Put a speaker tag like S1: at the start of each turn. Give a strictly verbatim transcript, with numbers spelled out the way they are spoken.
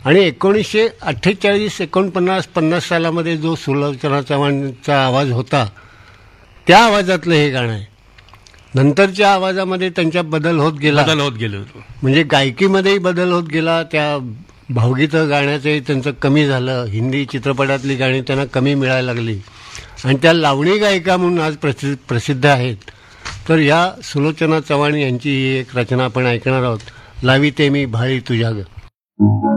S1: आणि एकोणीसशे अठ्ठेचाळीस एकोणपन्नास पन्नास सालामध्ये जो सुलोचना चव्हाणचा आवाज होता त्या आवाजातलं हे गाणं आहे. नंतरच्या आवाजामध्ये त्यांच्या बदल होत गेला
S2: बदल होत गेलो.
S1: म्हणजे गायकीमध्येही बदल होत गेला. त्या भावगीतं गाण्याचंही त्यांचं कमी झालं. हिंदी चित्रपटातली गाणी त्यांना कमी मिळायला लागली आणि त्या लावणी गायिका म्हणून आज प्रसिद्ध प्रसिद्ध आहेत. तर या सुलोचना चव्हाण यांची ही एक रचना आपण ऐकणार आहोत. लावी ते मी भाळी तुझ्या ग.